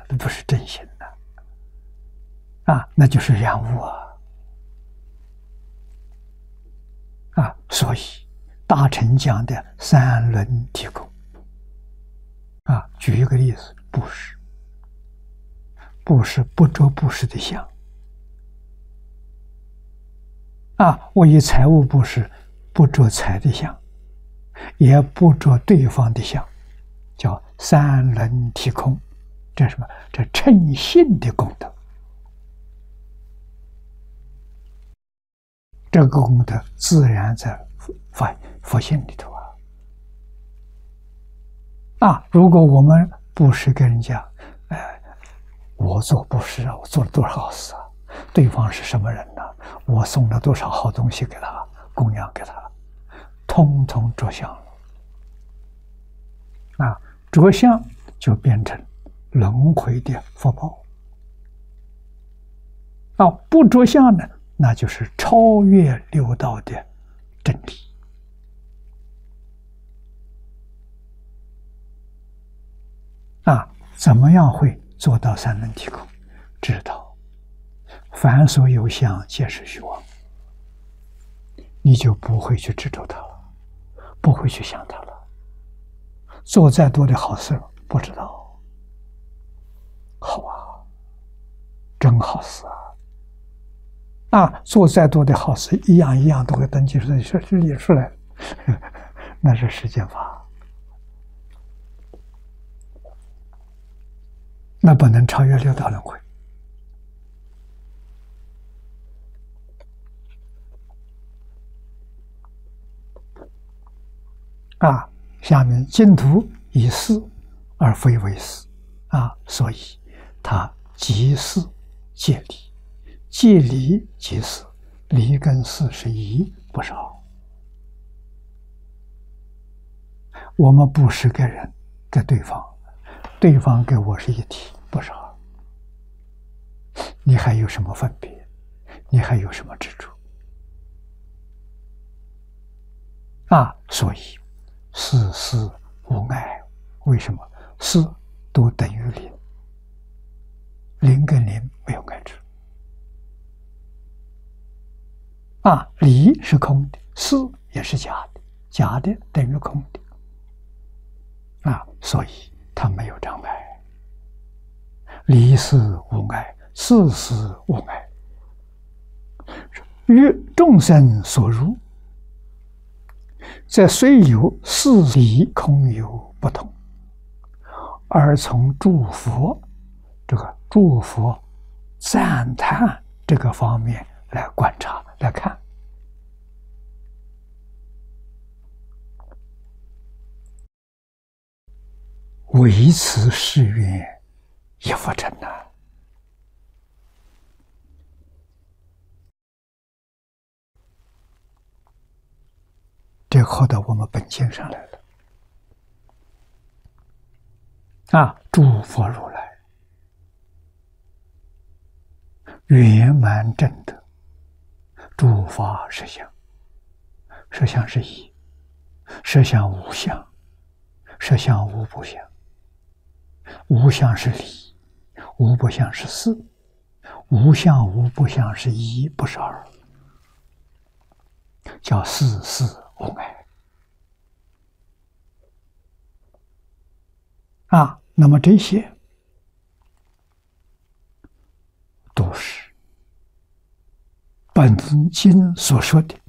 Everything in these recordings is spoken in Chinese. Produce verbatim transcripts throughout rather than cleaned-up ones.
那不是真心的啊，那就是染污啊啊！所以大乘讲的三轮体空啊，举一个例子，布施，布施不着布施的相啊，我以财物布施，不着财的相，也不着对方的相，叫三轮体空。这是什么？这称性的功德。这个功德自然在佛佛性里头啊。啊，如果我们布施跟人家，哎，我做布施啊，我做了多少好事啊？对方是什么人呢？我送了多少好东西给他，供养给他，通通着相了。啊，着相就变成轮回的福报。啊，不着相呢，那就是超越六道的真理。啊，怎么样会做到三轮体空？知道凡所有相，皆是虚妄，你就不会去执着它了，不会去想它了。做再多的好事，不知道，好啊，真好事啊！啊，做再多的好事，一样一样都会登记出来，列出来，那是世间法。那不能超越六道轮回。啊，下面净土以事而非为事啊，所以它即事借离，借离即事，离跟事是一不少。我们布施给人，给对方，对方给我是一体，不少。你还有什么分别？你还有什么执着？啊，所以事事无碍。为什么？事都等于零，零跟零没有碍执。啊，离是空的，事也是假的，假的等于空的。啊，所以它没有障碍。离事无碍，事事无碍，于众生所入，则虽有事离空有不同，而从诸佛这个诸佛赞叹这个方面来观察来看，唯此誓愿亦复成呐。这扣到我们本性上来了啊！诸佛如来圆满正德，诸法实相，实相是一，实相无相，实相无不相，无相是理，无不相是事，无相无不相是一，不是二，叫事事无碍啊。那么这些都是本经所说的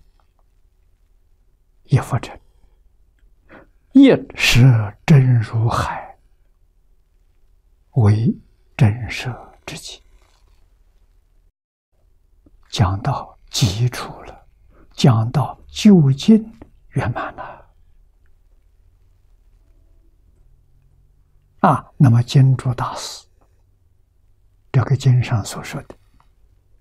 一佛尘，一舍真如海，为真舍之际，讲到基础了，讲到究竟圆满了啊。那么经注大师这个经上所说的